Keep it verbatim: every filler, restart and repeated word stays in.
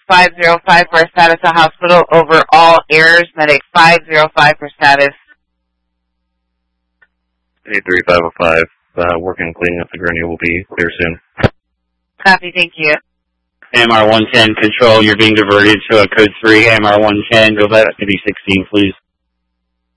five zero five for status of hospital. Over all errors, medic five zero five for status. eight three five oh five, uh, working cleaning up the gurney will be clear soon. Copy, thank you. A M R one ten, control, you're being diverted to a code three, A M R one ten, go back to B sixteen, please.